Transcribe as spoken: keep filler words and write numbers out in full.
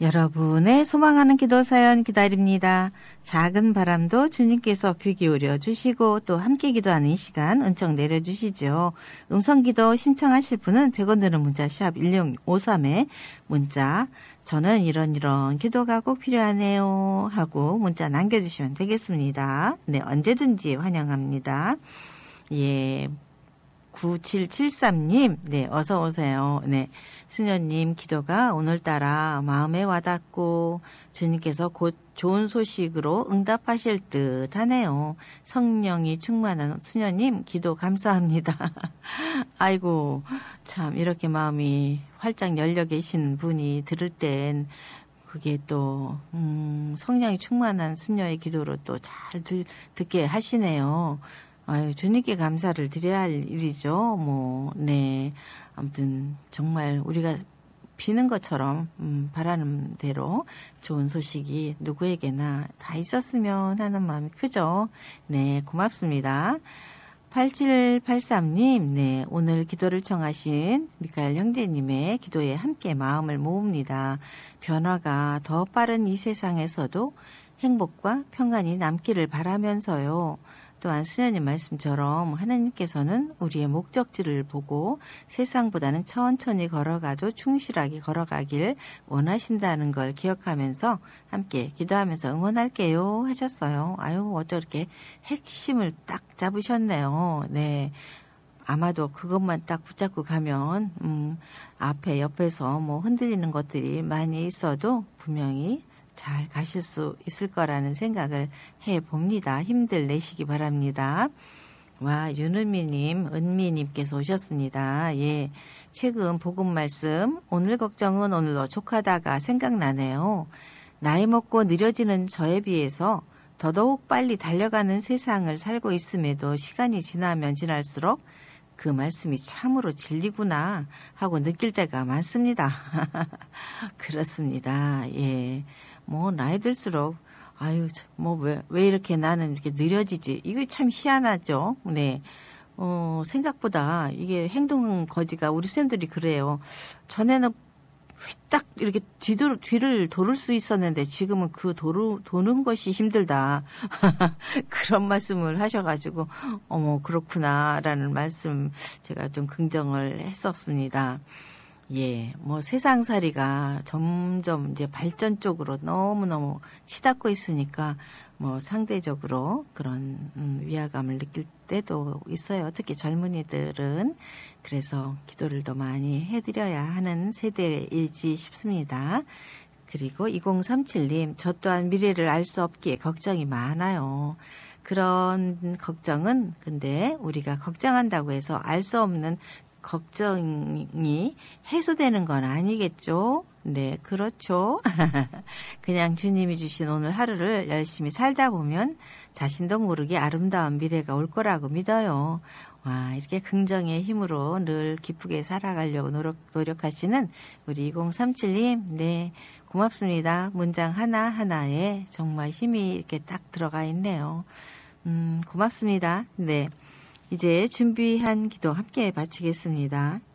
여러분의 소망하는 기도 사연 기다립니다. 작은 바람도 주님께서 귀 기울여 주시고 또 함께 기도하는 시간 은총 내려주시죠. 음성기도 신청하실 분은 백 원 드는 문자 샵 일공오삼에 문자 저는 이런 이런 기도가 꼭 필요하네요 하고 문자 남겨주시면 되겠습니다. 네, 언제든지 환영합니다. 예. 구칠칠삼 님, 네, 어서 오세요. 네, 수녀님 기도가 오늘따라 마음에 와닿고 주님께서 곧 좋은 소식으로 응답하실 듯 하네요. 성령이 충만한 수녀님 기도 감사합니다. 아이고, 참 이렇게 마음이 활짝 열려 계신 분이 들을 땐 그게 또 음, 성령이 충만한 수녀의 기도로 또 잘 듣게 하시네요. 아유, 주님께 감사를 드려야 할 일이죠. 뭐, 네. 아무튼, 정말 우리가 비는 것처럼, 음, 바라는 대로 좋은 소식이 누구에게나 다 있었으면 하는 마음이 크죠. 네, 고맙습니다. 팔칠팔삼 님, 네, 오늘 기도를 청하신 미카엘 형제님의 기도에 함께 마음을 모읍니다. 변화가 더 빠른 이 세상에서도 행복과 평안이 남기를 바라면서요. 또한 수녀님 말씀처럼 하나님께서는 우리의 목적지를 보고 세상보다는 천천히 걸어가도 충실하게 걸어가길 원하신다는 걸 기억하면서 함께 기도하면서 응원할게요 하셨어요. 아유, 어쩌 이렇게 핵심을 딱 잡으셨네요. 네. 아마도 그것만 딱 붙잡고 가면 음, 앞에 옆에서 뭐 흔들리는 것들이 많이 있어도 분명히 잘 가실 수 있을 거라는 생각을 해봅니다. 힘들 내시기 바랍니다. 와, 윤은미님, 은미님께서 오셨습니다. 예, 최근 복음 말씀, 오늘 걱정은 오늘로 족하다가 생각나네요. 나이 먹고 느려지는 저에 비해서 더더욱 빨리 달려가는 세상을 살고 있음에도 시간이 지나면 지날수록 그 말씀이 참으로 진리구나 하고 느낄 때가 많습니다. 그렇습니다. 예. 뭐, 나이 들수록, 아유, 뭐, 왜, 왜 이렇게 나는 이렇게 느려지지? 이게 참 희한하죠? 네. 어, 생각보다 이게 행동 거지가 우리 쌤들이 그래요. 전에는 휘딱 이렇게 뒤돌, 뒤를 돌을 수 있었는데 지금은 그 도루, 도는 것이 힘들다. 그런 말씀을 하셔가지고, 어머, 그렇구나라는 말씀 제가 좀 긍정을 했었습니다. 예, 뭐 세상살이가 점점 이제 발전 쪽으로 너무너무 치닫고 있으니까 뭐 상대적으로 그런 음, 위화감을 느낄 때도 있어요. 특히 젊은이들은. 그래서 기도를 더 많이 해드려야 하는 세대이지 싶습니다. 그리고 이공삼칠 님, 저 또한 미래를 알 수 없기에 걱정이 많아요. 그런 걱정은 근데 우리가 걱정한다고 해서 알 수 없는 걱정이 해소되는 건 아니겠죠? 네, 그렇죠. 그냥 주님이 주신 오늘 하루를 열심히 살다 보면 자신도 모르게 아름다운 미래가 올 거라고 믿어요. 와, 이렇게 긍정의 힘으로 늘 기쁘게 살아가려고 노력, 노력하시는 우리 이공삼칠 님, 네, 고맙습니다. 문장 하나하나에 정말 힘이 이렇게 딱 들어가 있네요. 음, 고맙습니다. 네. 이제 준비한 기도 함께 마치겠습니다.